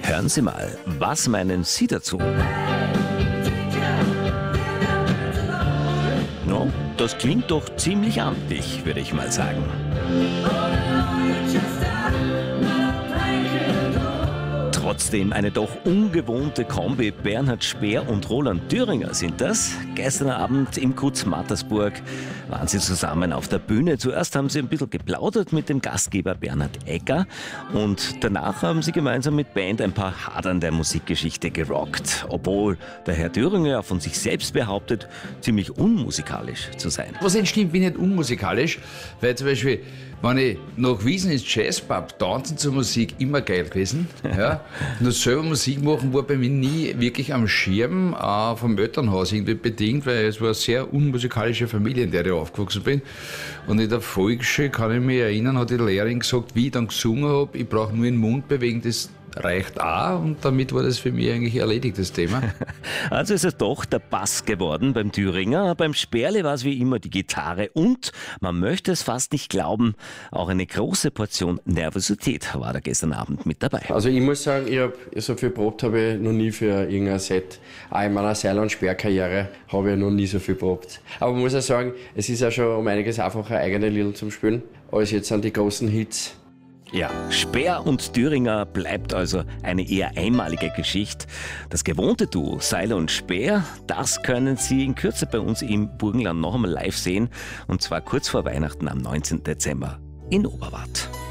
Hören Sie mal, was meinen Sie dazu? No, das klingt doch ziemlich amtlich, würde ich mal sagen. Trotzdem eine doch ungewohnte Kombi. Bernhard Speer und Roland Thüringer sind das. Gestern Abend im Kutz Mattersburg waren sie zusammen auf der Bühne. Zuerst haben sie ein bisschen geplaudert mit dem Gastgeber Bernhard Egger und danach haben sie gemeinsam mit Band ein paar Hadern der Musikgeschichte gerockt. Obwohl der Herr Thüringer ja von sich selbst behauptet, ziemlich unmusikalisch zu sein. Was entstimmt, bin ich nicht unmusikalisch, weil zum Beispiel, wenn ich nach Wiesen ins Jazzpub tanzen zur Musik immer geil gewesen. Ja. Nur selber Musik machen war bei mir nie wirklich am Schirm, vom Elternhaus irgendwie bedingt, weil es war eine sehr unmusikalische Familie, in der ich aufgewachsen bin. Und in der Volksschule kann ich mich erinnern, hat die Lehrerin gesagt, wie ich dann gesungen habe, ich brauche nur den Mund bewegen, das reicht auch, und damit war das für mich eigentlich erledigt, das Thema. Also ist es doch der Bass geworden beim Thüringer. Beim Sperle war es wie immer die Gitarre und, man möchte es fast nicht glauben, auch eine große Portion Nervosität war da gestern Abend mit dabei. Also ich muss sagen, so viel probt habe ich noch nie für irgendein Set. Auch in meiner Seil- und Sperrkarriere habe ich noch nie so viel probt. Aber man muss auch sagen, es ist ja schon um einiges einfacher, eigene Lieder zum Spielen, als jetzt an die großen Hits. Ja, Speer und Thüringer bleibt also eine eher einmalige Geschichte. Das gewohnte Duo Seiler und Speer, das können Sie in Kürze bei uns im Burgenland noch einmal live sehen. Und zwar kurz vor Weihnachten am 19. Dezember in Oberwart.